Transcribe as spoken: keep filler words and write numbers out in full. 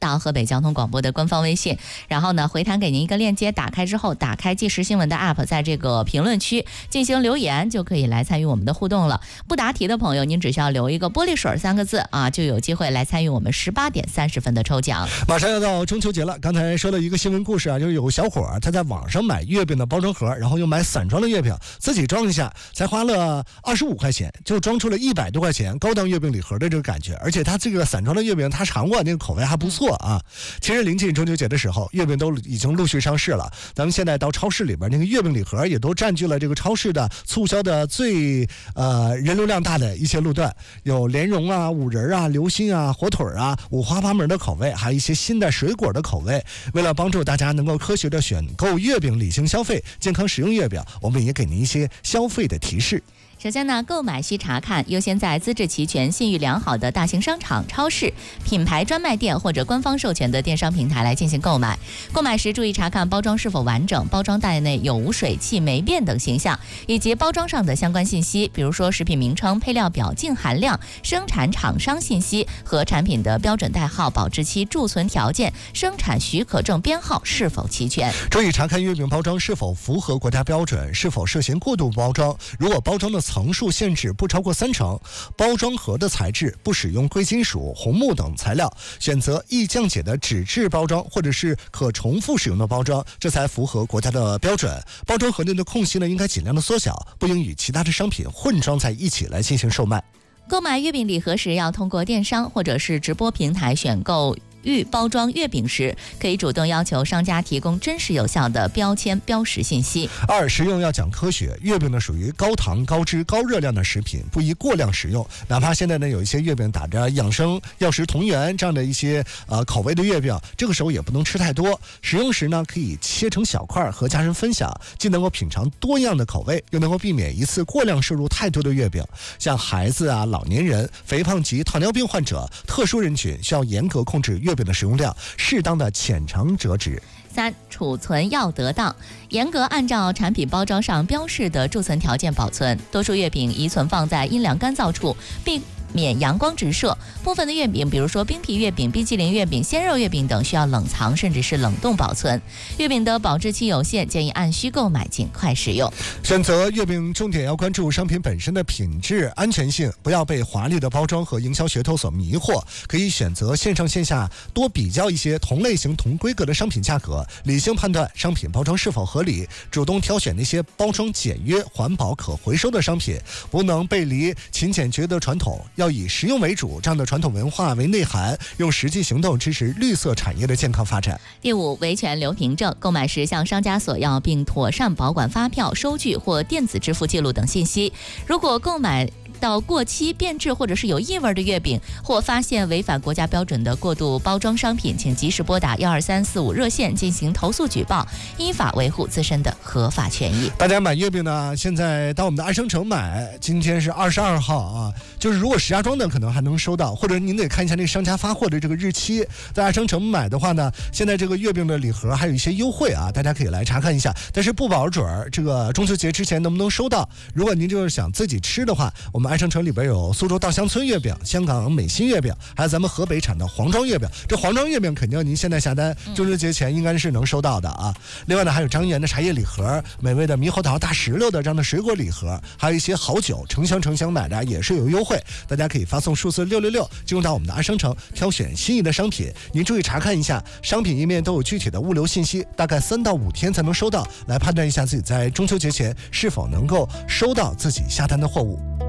到河北交通广播的官方微信，然后呢回弹给您一个链接，打开之后打开即时新闻的 app， 在这个评论区进行留言，就可以来参与我们的互动了。不答题的朋友，您只需要留一个玻璃水三个字啊，就有机会来参与我们十八点三十分的抽奖。 马上要到中秋节了，刚才说了一个新闻故事啊，就是有个小伙儿他在网上买月饼的包装盒，然后又买散装的月饼，自己装一下，才花了二十五块钱，就装出了一百多块钱高档月饼礼盒的这个感觉。而且他这个散装的月饼他尝过，那个口味还不错啊。其实临近中秋节的时候，月饼都已经陆续上市了，咱们现在到超市里边那个月饼礼盒也都占据了这个超市的促销的最呃人流量大的一些路段，有莲蓉啊、五仁啊、流心啊、火腿啊，五花八门的口味，还有一些新的水果的口味。为了帮助大家能够科学的选购月饼，理性消费，健康食用月饼，我们也给您一些消费的提示。 首先呢，购买需查看优先在资质齐全、信誉良好的大型商场、超市、品牌专卖店或者官方授权的电商平台来进行购买。购买时注意查看包装是否完整，包装袋内有无水汽、霉变等形象，以及包装上的相关信息，比如说食品名称、配料表、净含量、生产厂商信息和产品的标准代号、保质期、贮存条件、生产许可证编号是否齐全。 注意查看月饼包装是否符合国家标准，是否涉嫌过度包装。如果包装的层数限制不超过三成，包装盒的材质不使用贵金属、红木等材料，选择易降解的纸质包装或者是可重复使用的包装，这才符合国家的标准。包装盒内的空隙呢，应该尽量的缩小，不应与其他的商品混装在一起来进行售卖。 购买月饼礼盒时，要通过电商或者是直播平台选购预包装月饼时，可以主动要求商家提供真实有效的标签标识信息。 二、食用要讲科学，月饼呢属于高糖、高脂、高热量的食品，不宜过量食用。哪怕现在呢有一些月饼打着养生、药食同源这样的一些呃口味的月饼，这个时候也不能吃太多。食用时呢可以切成小块和家人分享，既能够品尝多样的口味，又能够避免一次过量摄入太多的月饼。像孩子啊、老年人、肥胖及糖尿病患者、特殊人群需要严格控制月饼的使用量，适当的浅尝辄止。 三、储存要得当，严格按照产品包装上标示的贮存条件保存。多数月饼宜存放在阴凉干燥处，并免阳光直射。部分的月饼，比如说冰皮月饼、冰淇淋月饼、鲜肉月饼等，需要冷藏甚至是冷冻保存。月饼的保质期有限，建议按需购买，尽快使用。 选择月饼重点要关注商品本身的品质、安全性，不要被华丽的包装和营销噱头所迷惑。可以选择线上线下多比较一些同类型、同规格的商品价格，理性判断商品包装是否合理，主动挑选那些包装简约、环保、可回收的商品，不能背离勤俭节约的传统，要以实用为主，这样的传统文化为内涵，用实际行动支持绿色产业的健康发展。 第五，维权留凭证，购买时向商家索要并妥善保管发票、收据或电子支付记录等信息。如果购买到过期、变质或者是有异味的月饼，或发现违反国家标准的过度包装商品，请及时拨打幺二三四五热线进行投诉举报，依法维护自身的合法权益。 大家买月饼呢，现在到我们的爱商城买，今天是二十二号啊，就是如果石家庄的可能还能收到，或者您得看一下那个商家发货的这个日期。在爱商城买的话呢，现在这个月饼的礼盒还有一些优惠啊，大家可以来查看一下。但是不保准这个中秋节之前能不能收到。如果您就是想自己吃的话，我们爱商城里边有苏州稻香村月饼、香港美心月饼，还有咱们河北产的黄庄月饼。这黄庄月饼肯定您现在下单中秋节前应该是能收到的啊。另外呢，还有张园的茶叶礼盒、美味的猕猴桃、大石榴的这样的水果礼盒，还有一些好酒，成箱成箱买的也是有优惠。大家可以发送数字六六六进入到我们的爱商城，挑选心仪的商品。您注意查看一下商品页面都有具体的物流信息，大概三到五天才能收到，来判断一下自己在中秋节前是否能够收到自己下单的货物。